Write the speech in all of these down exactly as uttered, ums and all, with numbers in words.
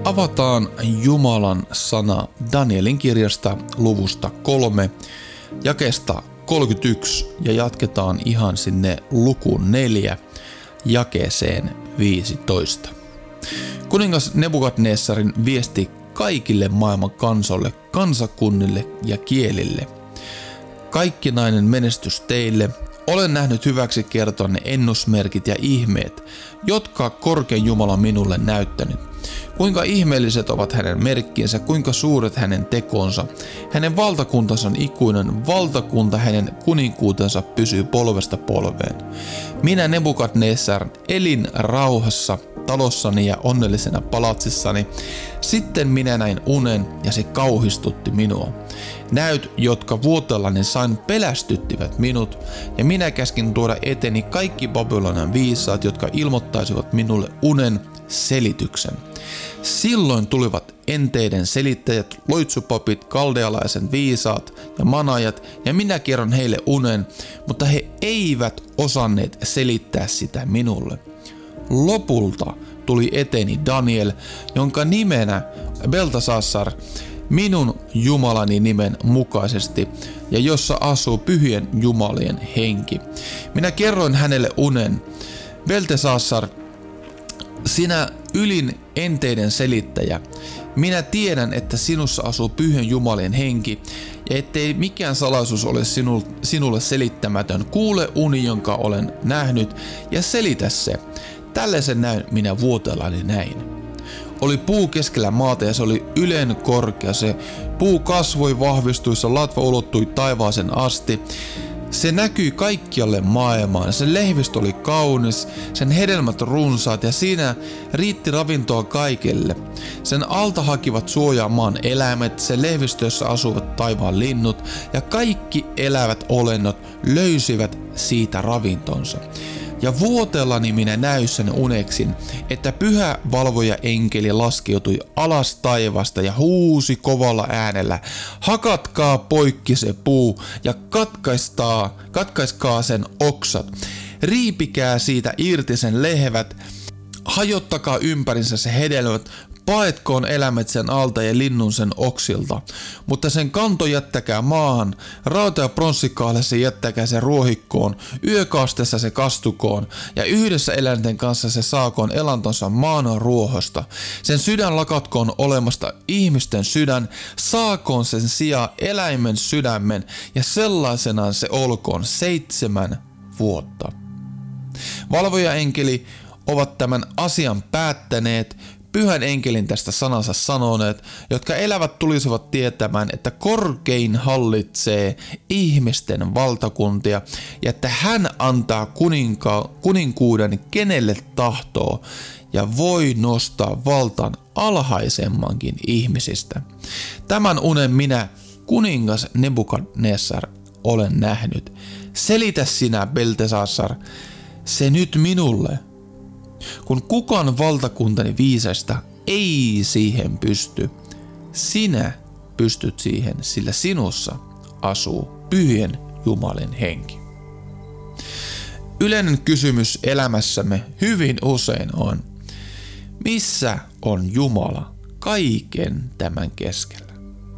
avataan Jumalan sana Danielin kirjasta luvusta kolme, jakeesta kolmekymmentäyksi ja jatketaan ihan sinne lukuun neljä, jakeeseen viisitoista. Kuningas Nebukadnessarin viesti kaikille maailman kansoille, kansakunnille ja kielille. Kaikkinainen menestys teille. Olen nähnyt hyväksi kertoa ne ennusmerkit ja ihmeet, jotka korkein Jumala on minulle näyttänyt. Kuinka ihmeelliset ovat hänen merkkiensä, kuinka suuret hänen tekonsa. Hänen valtakuntansa on ikuinen, valtakunta hänen kuninkuutensa pysyy polvesta polveen. Minä Nebukadnessar elin rauhassa talossani ja onnellisena palatsissani. Sitten minä näin unen ja se kauhistutti minua. Näyt, jotka vuotellani sain, pelästyttivät minut, ja minä käskin tuoda eteni kaikki Babylonian viisaat, jotka ilmoittaisivat minulle unen selityksen. Silloin tulivat enteiden selittäjät, loitsupapit, kaldealaisen viisaat ja manajat, ja minä kerron heille unen, mutta he eivät osanneet selittää sitä minulle. Lopulta tuli eteeni Daniel, jonka nimenä Beltesassar, minun Jumalani nimen mukaisesti, ja jossa asuu pyhien jumalien henki. Minä kerroin hänelle unen. Beltesassar, sinä ylin enteiden selittäjä, minä tiedän, että sinussa asuu pyhien jumalien henki, ja ettei mikään salaisuus ole sinulle selittämätön. Kuule uni, jonka olen nähnyt, ja selitä se. Tällaisen näyn minä vuotellani näin. Oli puu keskellä maata ja se oli ylen korkea. Se puu kasvoi vahvistuissa, latva ulottui taivaaseen asti. Se näkyi kaikkialle maailmaan. Sen lehvistö oli kaunis, sen hedelmät runsaat ja siinä riitti ravintoa kaikille. Sen alta hakivat suojaa maan eläimet, sen lehvistössä asuvat taivaan linnut ja kaikki elävät olennot löysivät siitä ravintonsa. Ja vuotellani minä näin sen uneksin, että pyhä valvoja enkeli laskeutui alas taivasta ja huusi kovalla äänellä, hakatkaa poikki se puu ja katkaistaa, katkaiskaa sen oksat, riipikää siitä irti sen lehvät, hajottakaa ympärinsä se hedelmät, paetkoon eläimet sen alta ja linnun sen oksilta, mutta sen kanto jättäkää maahan, rauta- ja pronssikaale se jättäkää se ruohikkoon, yökastessa se kastukoon, ja yhdessä eläinten kanssa se saakoon elantonsa maan ruohosta. Sen sydän lakatkoon olemasta ihmisten sydän, saakoon sen sijaan eläimen sydämen, ja sellaisenaan se olkoon seitsemän vuotta. Valvojaenkeli ovat tämän asian päättäneet, pyhän enkelin tästä sanansa sanoneet, jotka elävät tulisivat tietämään, että korkein hallitsee ihmisten valtakuntia ja että hän antaa kuninka- kuninkuuden kenelle tahtoo ja voi nostaa valtan alhaisemmankin ihmisistä. Tämän unen minä, kuningas Nebukadnessar, olen nähnyt. Selitä sinä, Beltesassar, se nyt minulle. Kun kukaan valtakuntani viisasta ei siihen pysty, sinä pystyt siihen, sillä sinussa asuu pyhien Jumalin henki. Yleinen kysymys elämässämme hyvin usein on, missä on Jumala kaiken tämän keskellä?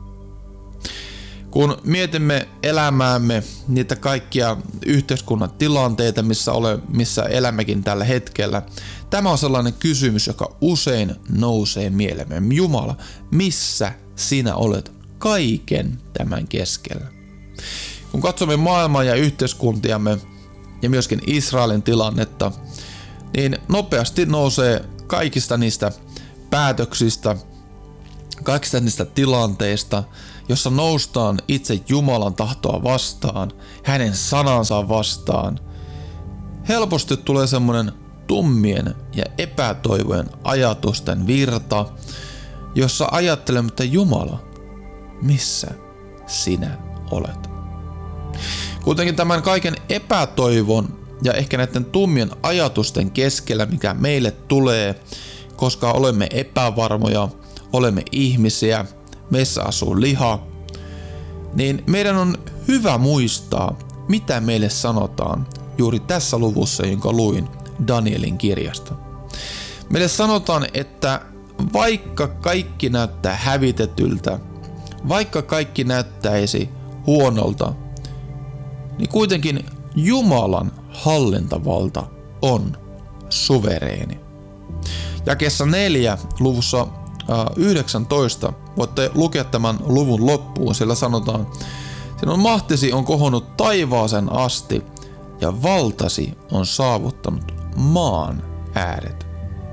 Kun mietimme elämäämme, niitä kaikkia yhteiskunnan tilanteita, missä, ole, missä elämmekin tällä hetkellä, tämä on sellainen kysymys, joka usein nousee mieleemme. Jumala, missä sinä olet kaiken tämän keskellä? Kun katsomme maailmaa ja yhteiskuntiamme ja myöskin Israelin tilannetta, niin nopeasti nousee kaikista niistä päätöksistä, kaikista niistä tilanteista, jossa noustaan itse Jumalan tahtoa vastaan, hänen sanansa vastaan. Helposti tulee semmoinen tummien ja epätoivojen ajatusten virta, jossa ajattelemme, että Jumala, missä sinä olet? Kuitenkin tämän kaiken epätoivon ja ehkä näiden tummien ajatusten keskellä, mikä meille tulee, koska olemme epävarmoja, olemme ihmisiä, meissä asuu liha, niin meidän on hyvä muistaa, mitä meille sanotaan juuri tässä luvussa, jonka luin Danielin kirjasta. Meille sanotaan, että vaikka kaikki näyttää hävitetyltä, vaikka kaikki näyttäisi huonolta, niin kuitenkin Jumalan hallintavalta on suvereeni. Jakeessa neljä luvussa yhdeksäntoista voitte lukea tämän luvun loppuun, sillä sanotaan: sinun mahtisi on kohonnut taivaaseen asti ja valtasi on saavuttanut maan ääret.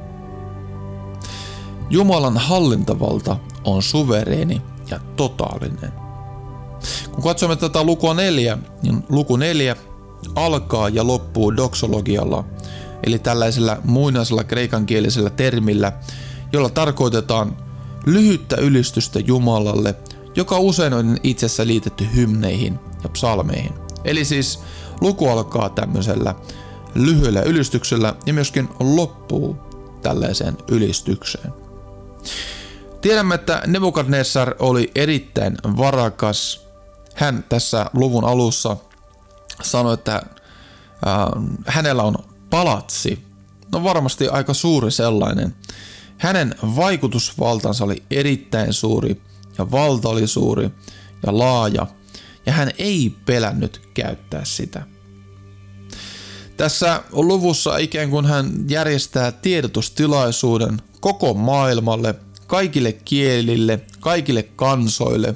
Jumalan hallintavalta on suvereeni ja totaalinen. Kun katsomme tätä lukua neljä, niin luku neljä alkaa ja loppuu doksologialla, eli tällaisella muinaisella kreikankielisellä termillä, jolla tarkoitetaan lyhyttä ylistystä Jumalalle, joka usein on itsessä liitetty hymneihin ja psalmeihin. Eli siis luku alkaa tämmöisellä lyhyellä ylistyksellä ja myöskin loppuu tällaiseen ylistykseen. Tiedämme, että Nebukadnessar oli erittäin varakas. Hän tässä luvun alussa sanoi, että äh, hänellä on palatsi. No varmasti aika suuri sellainen. Hänen vaikutusvaltansa oli erittäin suuri ja valta oli suuri ja laaja, ja hän ei pelännyt käyttää sitä. Tässä luvussa ikään kuin hän järjestää tiedotustilaisuuden koko maailmalle, kaikille kielille, kaikille kansoille,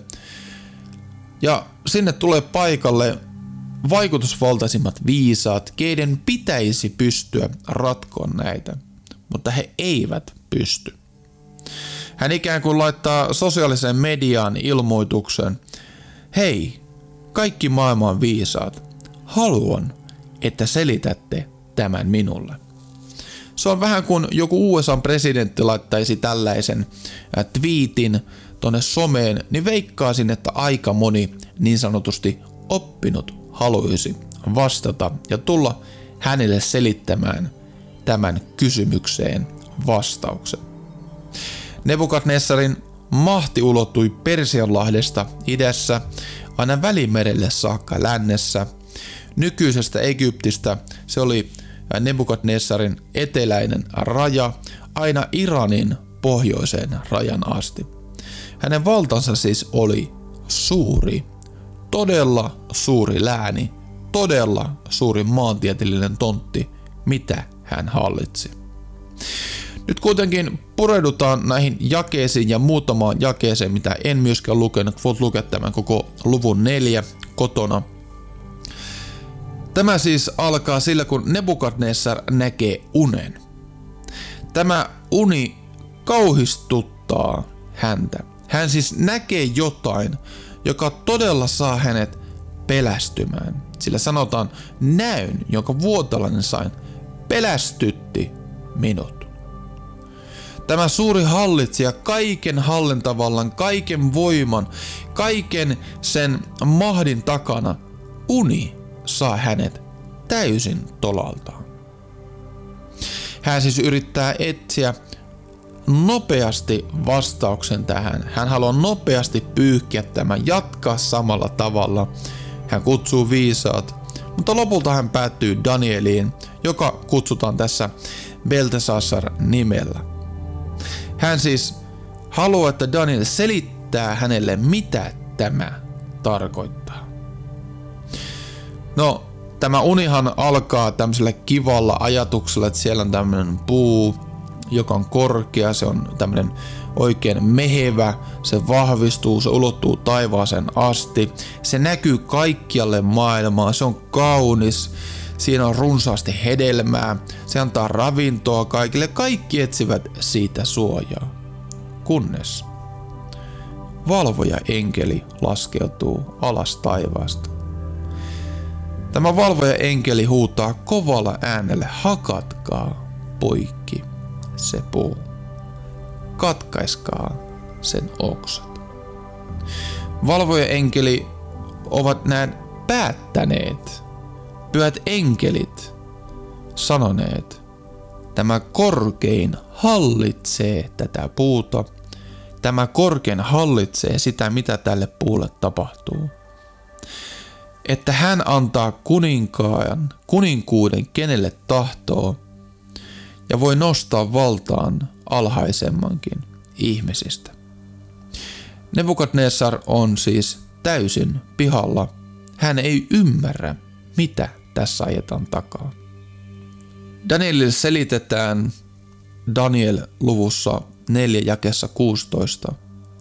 ja sinne tulee paikalle vaikutusvaltaisimmat viisaat, keiden pitäisi pystyä ratkoon näitä, mutta he eivät pysty. Hän ikään kuin laittaa sosiaaliseen mediaan ilmoituksen: hei, kaikki maailman viisaat, haluan, että selitätte tämän minulle. Se on vähän kuin joku U S A:n presidentti laittaisi tällaisen twiitin tonne someen, niin veikkaisin, että aika moni niin sanotusti oppinut haluaisi vastata ja tulla hänelle selittämään tämän kysymykseen vastauksen. Nebukadnessarin mahti ulottui Persianlahdesta idässä aina Välimerelle saakka lännessä. Nykyisestä Egyptistä se oli Nebukadnessarin eteläinen raja aina Iranin pohjoiseen rajan asti. Hänen valtansa siis oli suuri, todella suuri lääni, todella suuri maantieteellinen tontti, mitä hän hallitsi. Nyt kuitenkin pureudutaan näihin jakeisiin ja muutamaan jakeeseen, mitä en myöskään lukenut. Voit lukea tämän koko luvun neljä kotona. Tämä siis alkaa sillä, kun Nebukadnessar näkee unen. Tämä uni kauhistuttaa häntä. Hän siis näkee jotain, joka todella saa hänet pelästymään. Sillä sanotaan, näyn, jonka vuotalainen sain, pelästytti minut. Tämä suuri hallitsija, kaiken hallintavallan, kaiken voiman, kaiken sen mahdin takana, uni saa hänet täysin tolaltaan. Hän siis yrittää etsiä nopeasti vastauksen tähän. Hän haluaa nopeasti pyyhkiä tämän, jatkaa samalla tavalla. Hän kutsuu viisaat, mutta lopulta hän päättyy Danieliin, joka kutsutaan tässä Beltesassar nimellä. Hän siis haluaa, että Daniel selittää hänelle, mitä tämä tarkoittaa. No, tämä unihan alkaa tämmöisellä kivalla ajatuksella, että siellä on tämmöinen puu, joka on korkea, se on tämmöinen oikein mehevä, se vahvistuu, se ulottuu taivaaseen asti, se näkyy kaikkialle maailmaan, se on kaunis, siinä on runsaasti hedelmää, se antaa ravintoa kaikille, kaikki etsivät siitä suojaa. Kunnes valvoja enkeli laskeutuu alas taivaasta. Tämä valvoja enkeli huutaa kovalla äänellä: hakatkaa poikki se puu, katkaiskaa sen oksat. Valvoja enkeli ovat näin päättäneet, pyhät enkelit sanoneet: tämä korkein hallitsee tätä puuta, tämä korkein hallitsee sitä, mitä tälle puulle tapahtuu. Että hän antaa kuninkaan, kuninkuuden kenelle tahtoo, ja voi nostaa valtaan alhaisemmankin ihmisistä. Nebukadnessar on siis täysin pihalla. Hän ei ymmärrä, mitä tässä ajetaan takaa. Danielille selitetään Daniel-luvussa neljä jakeessa kuusitoista.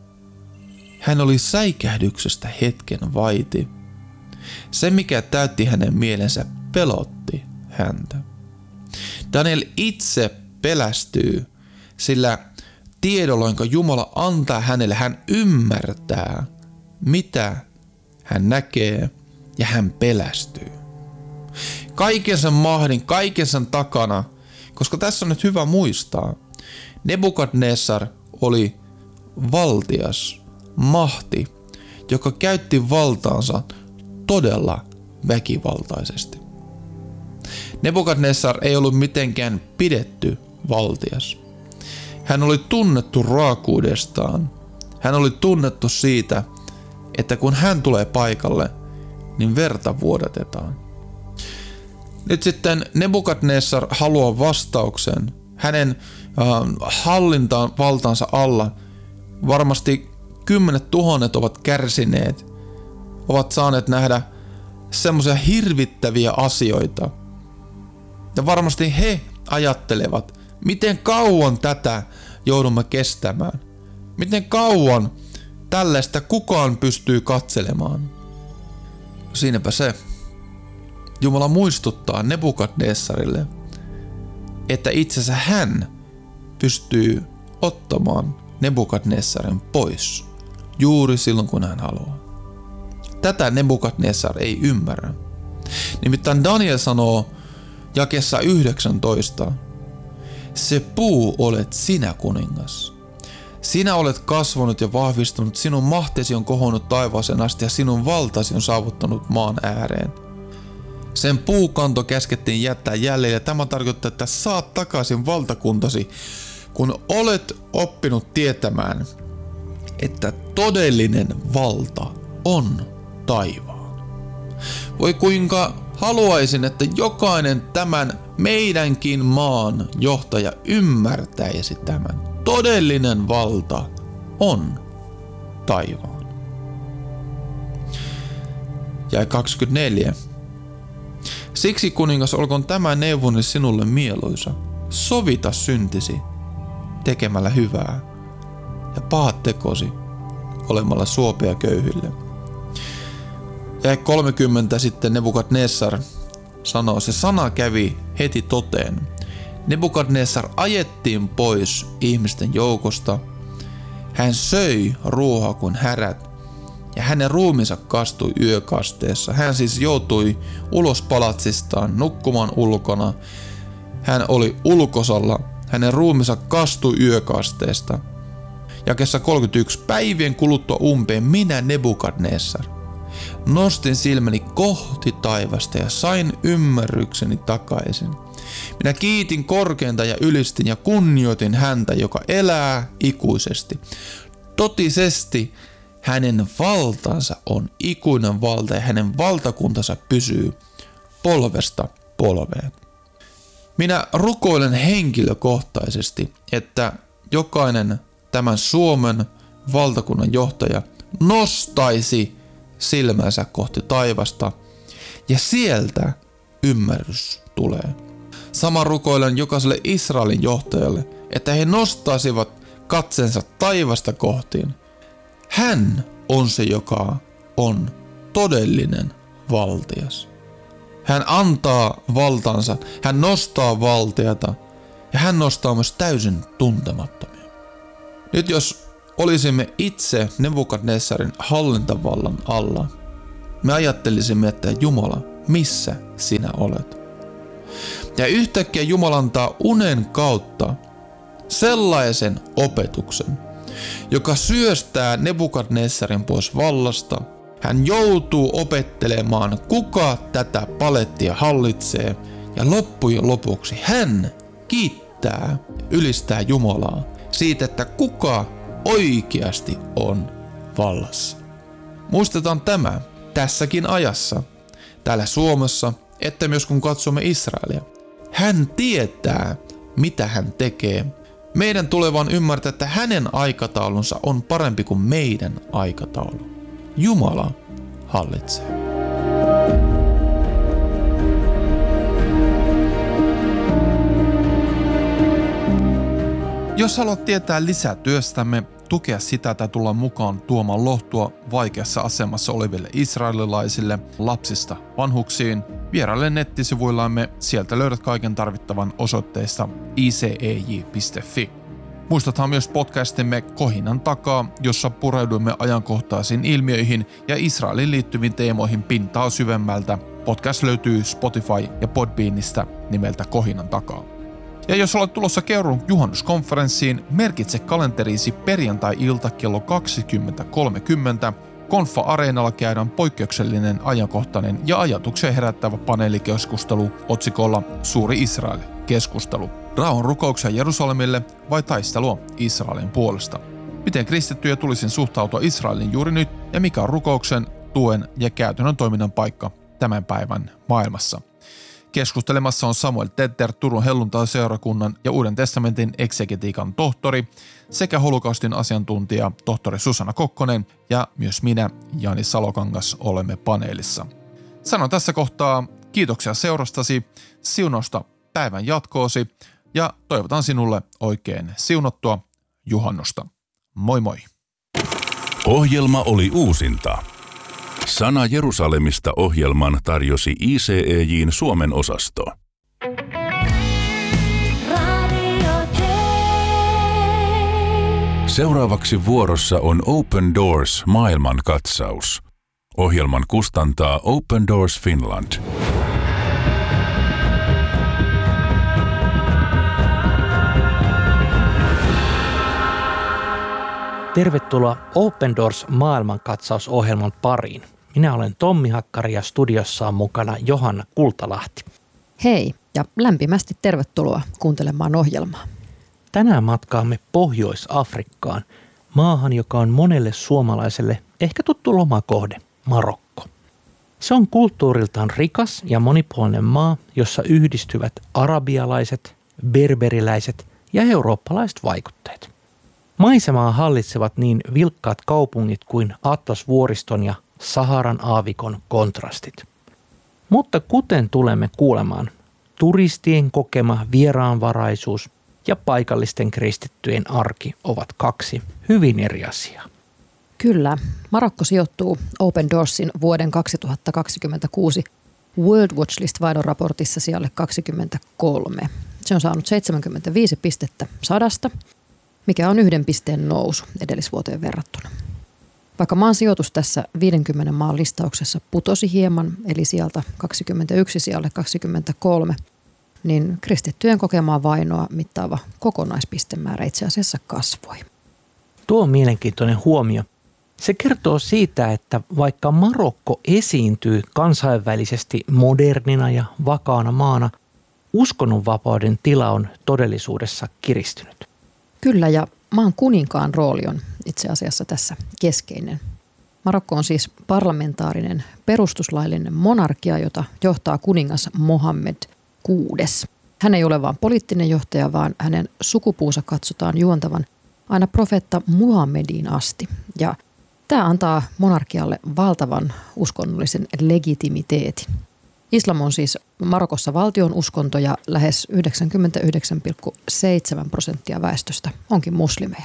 Hän oli säikähdyksestä hetken vaiti. Se, mikä täytti hänen mielensä, pelotti häntä. Daniel itse pelästyy, sillä tiedolla, jonka Jumala antaa hänelle, hän ymmärtää, mitä hän näkee, ja hän pelästyy. Kaiken sen mahdin, kaiken sen takana, koska tässä on nyt hyvä muistaa, Nebukadnessar oli valtias mahti, joka käytti valtaansa todella väkivaltaisesti. Nebukadnessar ei ollut mitenkään pidetty valtias. Hän oli tunnettu raakuudestaan. Hän oli tunnettu siitä, että kun hän tulee paikalle, niin verta vuodatetaan. Nyt sitten Nebukadnessar haluaa vastauksen. Hänen äh, hallintaan valtansa alla varmasti kymmenet tuhannet ovat kärsineet, ovat saaneet nähdä semmoisia hirvittäviä asioita. Ja varmasti he ajattelevat, miten kauan tätä joudumme kestämään. Miten kauan tällaista kukaan pystyy katselemaan. Siinäpä se. Jumala muistuttaa Nebukadnessarille, että itse asiassa hän pystyy ottamaan Nebukadnessarin pois juuri silloin, kun hän haluaa. Tätä Nebukadnessar ei ymmärrä. Nimittäin Daniel sanoo jakeessa yhdeksäntoista, se puu olet sinä, kuningas. Sinä olet kasvanut ja vahvistunut, sinun mahtesi on kohonnut taivaaseen asti ja sinun valtasi on saavuttanut maan ääreen. Sen puukanto käskettiin jättää jäljelle ja tämä tarkoittaa, että saat takaisin valtakuntasi, kun olet oppinut tietämään, että todellinen valta on taivaan. Voi kuinka haluaisin, että jokainen tämän meidänkin maan johtaja ymmärtäisi tämän. Todellinen valta on taivaan. Jae kaksikymmentäneljä. Siksi kuningas, olkoon tämä neuvoni sinulle mieluisa. Sovita syntisi tekemällä hyvää ja pahat tekosi olemalla suopea köyhille. Ja kolmekymmentä sitten Nebukadnessar sanoo, se sana kävi heti toteen. Nebukadnessar ajettiin pois ihmisten joukosta. Hän söi ruohoa kuin härät ja hänen ruumiinsa kastui yökasteessa. Hän siis joutui ulos palatsistaan nukkumaan ulkona. Hän oli ulkosalla. Hänen ruumiinsa kastui yökasteesta. Jakeessa kolmekymmentäyksi. Päivien kuluttua umpeen minä Nebukadnessar nostin silmäni kohti taivasta ja sain ymmärrykseni takaisin. Minä kiitin korkeinta ja ylistin ja kunnioitin häntä, joka elää ikuisesti. Totisesti hänen valtansa on ikuinen valta ja hänen valtakuntansa pysyy polvesta polveen. Minä rukoilen henkilökohtaisesti, että jokainen tämän Suomen valtakunnan johtaja nostaisi silmänsä kohti taivasta ja sieltä ymmärrys tulee. Sama rukoilen jokaiselle Israelin johtajalle, että he nostaisivat katseensa taivasta kohtiin. Hän on se, joka on todellinen valtias. Hän antaa valtansa, hän nostaa valtiata ja hän nostaa myös täysin tuntemattomia. Nyt jos olisimme itse Nebukadnessarin hallintavallan alla, me ajattelisimme, että Jumala, missä sinä olet? Ja yhtäkkiä Jumala antaa unen kautta sellaisen opetuksen, joka syöstää Nebukadnessarin pois vallasta. Hän joutuu opettelemaan, kuka tätä palettia hallitsee, ja loppujen lopuksi hän kiittää, ylistää Jumalaa siitä, että kuka oikeasti on vallassa. Muistetaan tämä tässäkin ajassa, täällä Suomessa, että myös kun katsomme Israelia. Hän tietää, mitä hän tekee, Meidän tulee vaan ymmärtää, että hänen aikataulunsa on parempi kuin meidän aikataulu. Jumala hallitsee. Jos haluat tietää lisää työstämme, tukea sitä tai tulla mukaan tuomaan lohtua vaikeassa asemassa oleville israelilaisille, lapsista vanhuksiin, vieraille nettisivuillamme, sieltä löydät kaiken tarvittavan osoitteesta i c e j piste f i. Muistathan myös podcastimme Kohinan takaa, jossa pureudumme ajankohtaisiin ilmiöihin ja Israelin liittyviin teemoihin pintaa syvemmältä. Podcast löytyy Spotify ja Podbeanista nimeltä Kohinan takaa. Ja jos olet tulossa Keurun juhannuskonferenssiin, merkitse kalenteriisi perjantai-ilta kello kaksikymmentä kolmekymmentä. Konfa-areenalla käydään poikkeuksellinen, ajankohtainen ja ajatuksia herättävä paneelikeskustelu otsikolla Suuri Israel-keskustelu. Rauhan rukouksia Jerusalemille vai taistelua Israelin puolesta? Miten kristittyjä tulisi suhtautua Israelin juuri nyt ja mikä on rukouksen, tuen ja käytännön toiminnan paikka tämän päivän maailmassa? Keskustelemassa on Samuel Tetter, Turun helluntai-seurakunnan ja Uuden testamentin eksegetiikan tohtori sekä holokaustin asiantuntija tohtori Susanna Kokkonen ja myös minä, Jani Salokangas, olemme paneelissa. Sanon tässä kohtaa kiitoksia seurastasi, siunausta päivän jatkoosi ja toivotan sinulle oikein siunattua juhannusta. Moi moi! Ohjelma oli uusinta. Sana Jerusalemista -ohjelman tarjosi I C E J:n Suomen osasto. Seuraavaksi vuorossa on Open Doors maailmankatsaus. Ohjelman kustantaa Open Doors Finland. Tervetuloa Open Doors maailmankatsausohjelman pariin. Minä olen Tommi Hakkari ja studiossa on mukana Johanna Kultalahti. Hei ja lämpimästi tervetuloa kuuntelemaan ohjelmaa. Tänään matkaamme Pohjois-Afrikkaan, maahan, joka on monelle suomalaiselle ehkä tuttu lomakohde, Marokko. Se on kulttuuriltaan rikas ja monipuolinen maa, jossa yhdistyvät arabialaiset, berberiläiset ja eurooppalaiset vaikutteet. Maisemaa hallitsevat niin vilkkaat kaupungit kuin Atlasvuoriston ja Saharan aavikon kontrastit. Mutta kuten tulemme kuulemaan, turistien kokema vieraanvaraisuus ja paikallisten kristittyjen arki ovat kaksi hyvin eri asiaa. Kyllä, Marokko sijoittuu Open Doorsin vuoden kaksituhattakaksikymmentäkuusi World Watch List-vaihdoraportissa sijalle kaksikymmentäkolme. Se on saanut seitsemänkymmentäviisi pistettä sadasta, mikä on yhden pisteen nousu edellisvuoteen verrattuna. Vaikka maan sijoitus tässä viidenkymmenen maan listauksessa putosi hieman, eli sieltä kaksikymmentäyksi sijalle kaksikymmentäkolme, niin kristittyjen kokemaa vainoa mittaava kokonaispistemäärä itse asiassa kasvoi. Tuo on mielenkiintoinen huomio. Se kertoo siitä, että vaikka Marokko esiintyy kansainvälisesti modernina ja vakaana maana, uskonnonvapauden tila on todellisuudessa kiristynyt. Kyllä, ja maan kuninkaan rooli on itse asiassa tässä keskeinen. Marokko on siis parlamentaarinen perustuslaillinen monarkia, jota johtaa kuningas Mohammed kuudes. Hän ei ole vain poliittinen johtaja, vaan hänen sukupuunsa katsotaan juontavan aina profeetta Muhammediin asti. Ja tämä antaa monarkialle valtavan uskonnollisen legitimiteetin. Islam on siis Marokossa valtion uskonto ja lähes yhdeksänkymmentäyhdeksän pilkku seitsemän prosenttia väestöstä onkin muslimeja.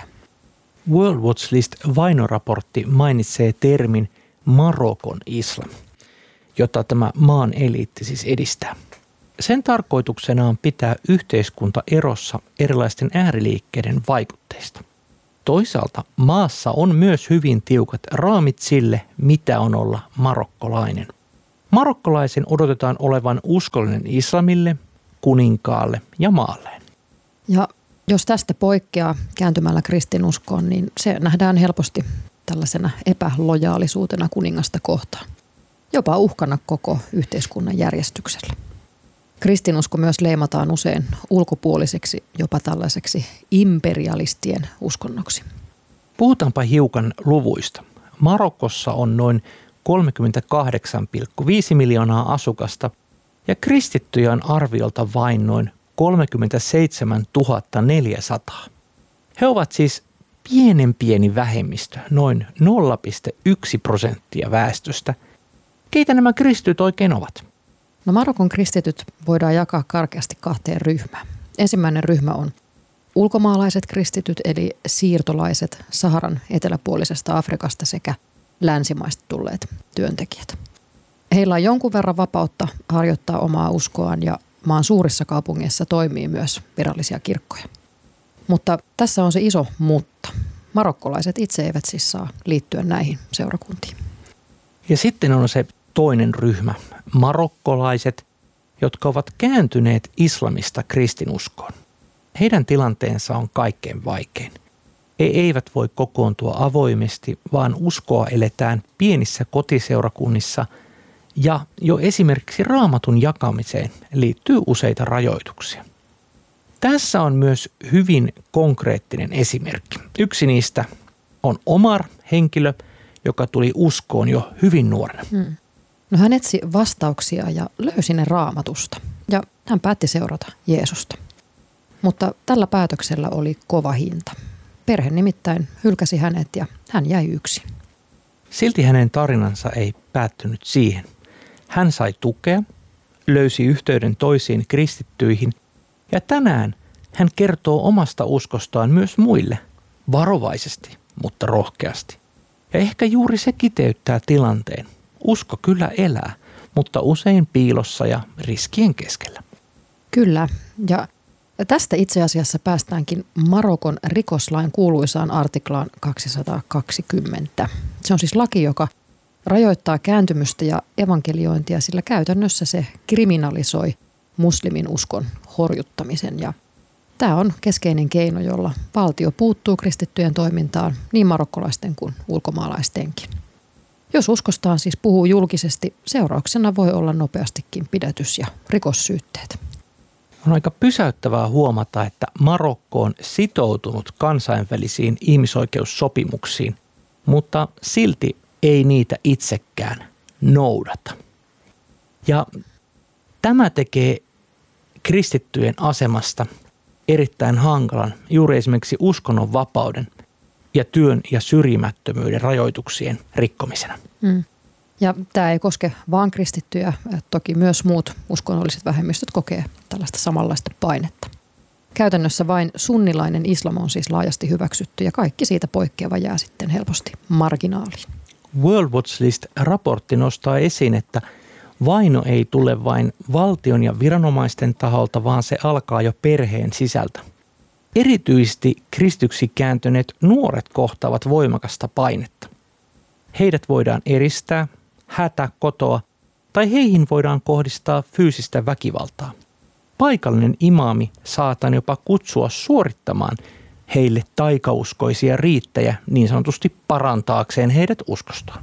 World Watch List-vainoraportti mainitsee termin Marokon islam, jota tämä maan eliitti siis edistää. Sen tarkoituksena on pitää yhteiskunta erossa erilaisten ääriliikkeiden vaikutteista. Toisaalta maassa on myös hyvin tiukat raamit sille, mitä on olla marokkolainen. Marokkolaisen odotetaan olevan uskollinen islamille, kuninkaalle ja maalleen. Ja jos tästä poikkeaa kääntymällä kristinuskoon, niin se nähdään helposti tällaisena epälojaalisuutena kuningasta kohtaan. Jopa uhkana koko yhteiskunnan järjestykselle. Kristinusko myös leimataan usein ulkopuoliseksi, jopa tällaiseksi imperialistien uskonnoksi. Puhutaanpa hiukan luvuista. Marokossa on noin kolmekymmentäkahdeksan pilkku viisi miljoonaa asukasta ja kristittyjä on arviolta vain noin kolmekymmentäseitsemäntuhatta neljäsataa. He ovat siis pienen pieni vähemmistö, noin nolla pilkku yksi prosenttia väestöstä. Keitä nämä kristityt oikein ovat? No Marokon kristityt voidaan jakaa karkeasti kahteen ryhmään. Ensimmäinen ryhmä on ulkomaalaiset kristityt eli siirtolaiset Saharan eteläpuolisesta Afrikasta sekä länsimaista tulleet työntekijät. Heillä on jonkun verran vapautta harjoittaa omaa uskoaan ja maan suurissa kaupungeissa toimii myös virallisia kirkkoja. Mutta tässä on se iso mutta. Marokkolaiset itse eivät siis saa liittyä näihin seurakuntiin. Ja sitten on se toinen ryhmä, marokkolaiset, jotka ovat kääntyneet islamista kristinuskoon. Heidän tilanteensa on kaikkein vaikein. He eivät voi kokoontua avoimesti, vaan uskoa eletään pienissä kotiseurakunnissa ja jo esimerkiksi Raamatun jakamiseen liittyy useita rajoituksia. Tässä on myös hyvin konkreettinen esimerkki. Yksi niistä on Omar, henkilö, joka tuli uskoon jo hyvin nuorena. Hmm. No hän etsi vastauksia ja löysi ne Raamatusta ja hän päätti seurata Jeesusta. Mutta tällä päätöksellä oli kova hinta. Perhe nimittäin hylkäsi hänet ja hän jäi yksin. Silti hänen tarinansa ei päättynyt siihen. Hän sai tukea, löysi yhteyden toisiin kristittyihin ja tänään hän kertoo omasta uskostaan myös muille, varovaisesti, mutta rohkeasti. Ja ehkä juuri se kiteyttää tilanteen. Usko kyllä elää, mutta usein piilossa ja riskien keskellä. Kyllä, ja tästä itse asiassa päästäänkin Marokon rikoslain kuuluisaan artiklaan kaksisataakaksikymmentä. Se on siis laki, joka rajoittaa kääntymystä ja evankeliointia, sillä käytännössä se kriminalisoi muslimin uskon horjuttamisen. Ja tämä on keskeinen keino, jolla valtio puuttuu kristittyjen toimintaan niin marokkolaisten kuin ulkomaalaistenkin. Jos uskostaan siis puhuu julkisesti, seurauksena voi olla nopeastikin pidätys ja rikossyytteet. On aika pysäyttävää huomata, että Marokko on sitoutunut kansainvälisiin ihmisoikeussopimuksiin, mutta silti ei niitä itsekään noudata. Ja tämä tekee kristittyjen asemasta erittäin hankalan juuri esimerkiksi uskonnonvapauden ja työn ja syrjimättömyyden rajoituksien rikkomisena. Mm. Ja tämä ei koske vain kristittyjä, toki myös muut uskonnolliset vähemmistöt kokee tällaista samanlaista painetta. Käytännössä vain sunnilainen islam on siis laajasti hyväksytty ja kaikki siitä poikkeava jää sitten helposti marginaaliin. World Watch List-raportti nostaa esiin, että vaino ei tule vain valtion ja viranomaisten taholta, vaan se alkaa jo perheen sisältä. Erityisesti kristyksi kääntyneet nuoret kohtaavat voimakasta painetta. Heidät voidaan eristää, hätää kotoa tai heihin voidaan kohdistaa fyysistä väkivaltaa. Paikallinen imaami saatan jopa kutsua suorittamaan heille taikauskoisia riittejä niin sanotusti parantaakseen heidät uskostaan.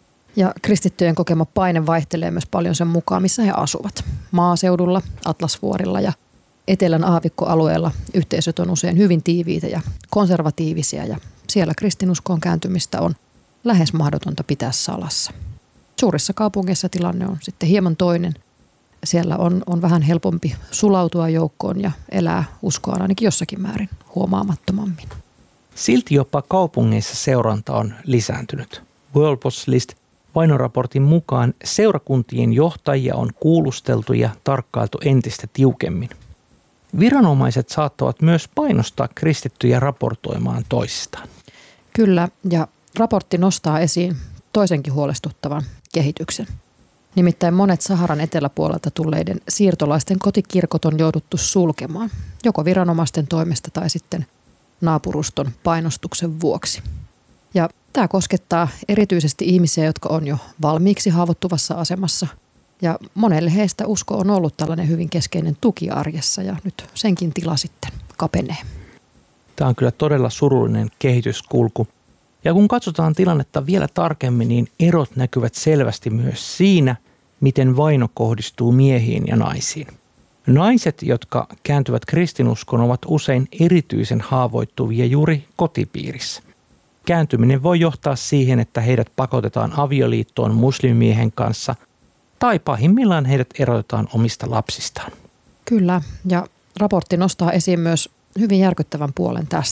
Ja kristittyjen kokema paine vaihtelee myös paljon sen mukaan, missä he asuvat. Maaseudulla, Atlasvuorilla ja etelän aavikkoalueella yhteisöt on usein hyvin tiiviitä ja konservatiivisia ja siellä kristinuskoon kääntymistä on lähes mahdotonta pitää salassa. Suurissa kaupungeissa tilanne on sitten hieman toinen. Siellä on, on vähän helpompi sulautua joukkoon ja elää uskoaan ainakin jossakin määrin huomaamattomammin. Silti jopa kaupungeissa seuranta on lisääntynyt. World Watch List vainoraportin mukaan seurakuntien johtajia on kuulusteltu ja tarkkailtu entistä tiukemmin. Viranomaiset saattavat myös painostaa kristittyjä raportoimaan toisistaan. Kyllä, ja raportti nostaa esiin toisenkin huolestuttavan kehityksen. Nimittäin monet Saharan eteläpuolelta tulleiden siirtolaisten kotikirkot on jouduttu sulkemaan, joko viranomaisten toimesta tai sitten naapuruston painostuksen vuoksi. Ja tämä koskettaa erityisesti ihmisiä, jotka on jo valmiiksi haavoittuvassa asemassa. Ja monelle heistä usko on ollut tällainen hyvin keskeinen tuki arjessa ja nyt senkin tila sitten kapenee. Tämä on kyllä todella surullinen kehityskulku. Ja kun katsotaan tilannetta vielä tarkemmin, niin erot näkyvät selvästi myös siinä, miten vaino kohdistuu miehiin ja naisiin. Naiset, jotka kääntyvät kristinuskoon, ovat usein erityisen haavoittuvia juuri kotipiirissä. Kääntyminen voi johtaa siihen, että heidät pakotetaan avioliittoon muslimiehen kanssa tai pahimmillaan heidät erotetaan omista lapsistaan. Kyllä, ja raportti nostaa esiin myös hyvin järkyttävän puolen tästä.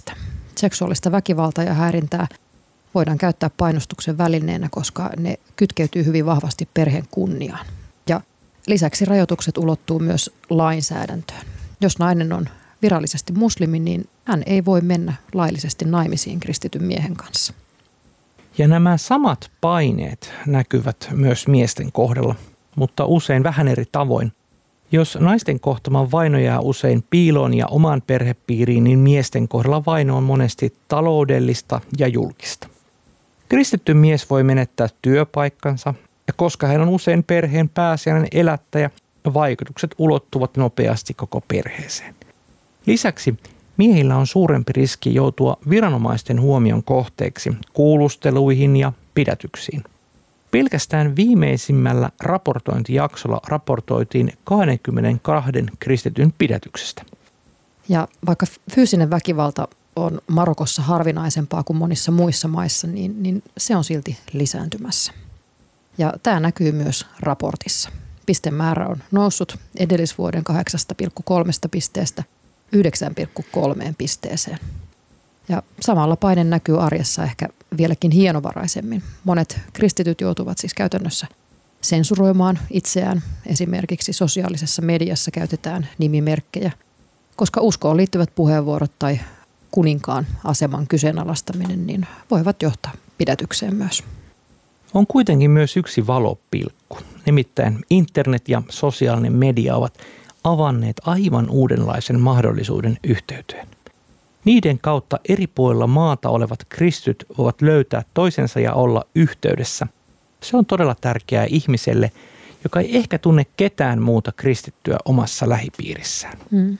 seksuaalista väkivaltaa ja häirintää voidaan käyttää painostuksen välineenä, koska ne kytkeytyy hyvin vahvasti perheen kunniaan. Ja lisäksi rajoitukset ulottuu myös lainsäädäntöön. Jos nainen on virallisesti muslimi, niin hän ei voi mennä laillisesti naimisiin kristityn miehen kanssa. Ja nämä samat paineet näkyvät myös miesten kohdalla, mutta usein vähän eri tavoin. Jos naisten kohtama vaino jää usein piiloon ja omaan perhepiiriin, niin miesten kohdalla vaino on monesti taloudellista ja julkista. Kristitty mies voi menettää työpaikkansa, ja koska hän on usein perheen pääasiallinen elättäjä, vaikutukset ulottuvat nopeasti koko perheeseen. Lisäksi miehillä on suurempi riski joutua viranomaisten huomion kohteeksi kuulusteluihin ja pidätyksiin. Pelkästään viimeisimmällä raportointijaksolla raportoitiin kaksikymmentäkaksi kristityn pidätyksestä. Ja vaikka fyysinen väkivalta on Marokossa harvinaisempaa kuin monissa muissa maissa, niin, niin se on silti lisääntymässä. Ja tämä näkyy myös raportissa. Pistemäärä on noussut edellisvuoden kahdeksasta pilkku kolmesta pisteestä yhdeksään pilkku kolmeen pisteeseen. Ja samalla paine näkyy arjessa ehkä vieläkin hienovaraisemmin. Monet kristityt joutuvat siis käytännössä sensuroimaan itseään. Esimerkiksi sosiaalisessa mediassa käytetään nimimerkkejä, koska uskoon liittyvät puheenvuorot tai kuninkaan aseman kyseenalaistaminen niin voivat johtaa pidätykseen myös. On kuitenkin myös yksi valopilkku. Nimittäin internet ja sosiaalinen media ovat avanneet aivan uudenlaisen mahdollisuuden yhteyteen. Niiden kautta eri puolilla maata olevat kristityt voivat löytää toisensa ja olla yhteydessä. Se on todella tärkeää ihmiselle, joka ei ehkä tunne ketään muuta kristittyä omassa lähipiirissään. Mm.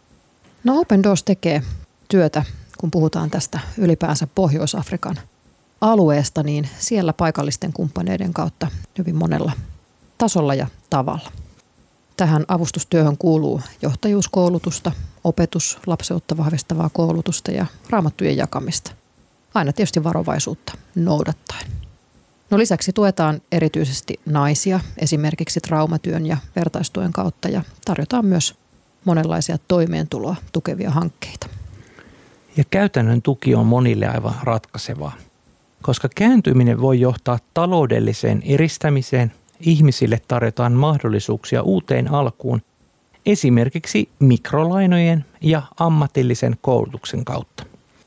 No Open Doors tekee työtä, kun puhutaan tästä ylipäänsä Pohjois-Afrikan alueesta, niin siellä paikallisten kumppaneiden kautta hyvin monella tasolla ja tavalla. Tähän avustustyöhön kuuluu johtajuuskoulutusta, opetus, lapseutta vahvistavaa koulutusta ja raamattujen jakamista. Aina tietysti varovaisuutta noudattaen. No lisäksi tuetaan erityisesti naisia esimerkiksi traumatyön ja vertaistuen kautta ja tarjotaan myös monenlaisia toimeentuloa tukevia hankkeita. Ja käytännön tuki on monille aivan ratkaisevaa, koska kääntyminen voi johtaa taloudelliseen eristämiseen. Ihmisille tarjotaan mahdollisuuksia uuteen alkuun esimerkiksi mikrolainojen ja ammatillisen koulutuksen kautta.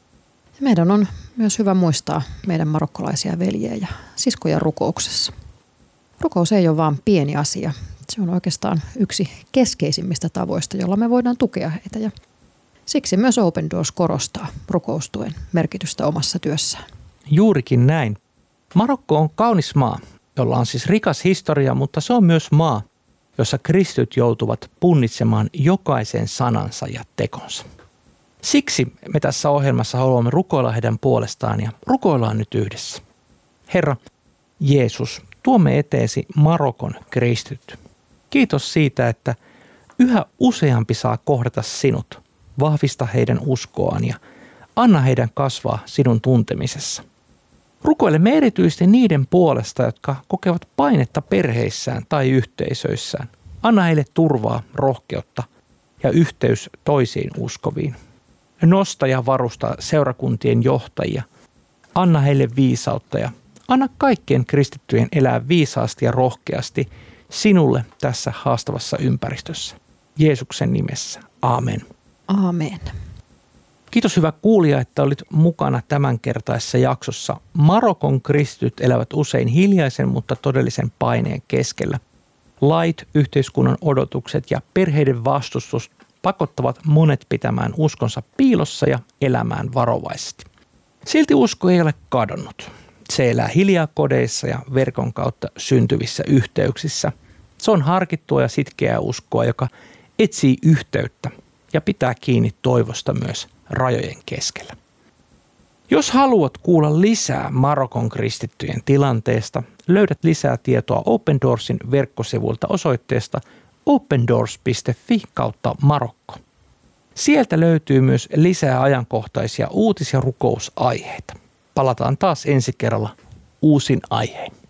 Meidän on myös hyvä muistaa meidän marokkolaisia veljejä ja siskoja rukouksessa. Rukous ei ole vain pieni asia. Se on oikeastaan yksi keskeisimmistä tavoista, jolla me voidaan tukea heitä. Ja siksi myös Open Doors korostaa rukoustuen merkitystä omassa työssään. Juurikin näin. Marokko on kaunis maa, jolla on siis rikas historia, mutta se on myös maa, jossa kristityt joutuvat punnitsemaan jokaisen sanansa ja tekonsa. Siksi me tässä ohjelmassa haluamme rukoilla heidän puolestaan ja rukoillaan nyt yhdessä. Herra Jeesus, tuomme eteesi Marokon kristityt. Kiitos siitä, että yhä useampi saa kohdata sinut. Vahvista heidän uskoaan ja anna heidän kasvaa sinun tuntemisessa. Rukoilemme erityisesti niiden puolesta, jotka kokevat painetta perheissään tai yhteisöissään. Anna heille turvaa, rohkeutta ja yhteys toisiin uskoviin. Nosta ja varusta seurakuntien johtajia. Anna heille viisautta ja anna kaikkien kristittyjen elää viisaasti ja rohkeasti sinulle tässä haastavassa ympäristössä. Jeesuksen nimessä. Aamen. Aamen. Kiitos hyvä kuulija, että olit mukana tämänkertaisessa jaksossa. Marokon kristityt elävät usein hiljaisen, mutta todellisen paineen keskellä. Lait, yhteiskunnan odotukset ja perheiden vastustus pakottavat monet pitämään uskonsa piilossa ja elämään varovaisesti. Silti usko ei ole kadonnut. Se elää hiljaa kodeissa ja verkon kautta syntyvissä yhteyksissä. Se on harkittua ja sitkeää uskoa, joka etsii yhteyttä ja pitää kiinni toivosta myös rajojen keskellä. Jos haluat kuulla lisää Marokon kristittyjen tilanteesta, löydät lisää tietoa Open Doorsin verkkosivuilta osoitteesta opendoors piste fi kautta Marokko. Sieltä löytyy myös lisää ajankohtaisia uutis- ja rukousaiheita. Palataan taas ensi kerralla uusin aiheen.